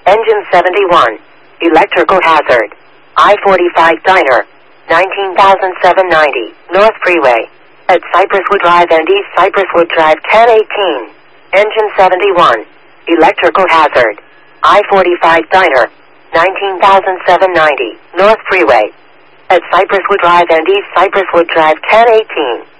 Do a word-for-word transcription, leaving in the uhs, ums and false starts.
Engine seventy-one. Electrical hazard. I forty-five Diner. nineteen thousand seven hundred ninety. North Freeway. At Cypresswood Drive and East Cypresswood Drive ten eighteen. Engine seventy-one. Electrical hazard. I forty-five Diner. nineteen thousand seven hundred ninety. North Freeway. At Cypresswood Drive and East Cypresswood Drive ten eighteen.